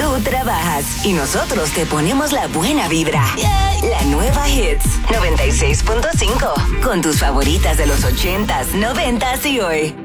Tú trabajas y nosotros te ponemos la buena vibra. La nueva Hits 96.5 con tus favoritas de los 80s, 90s y hoy.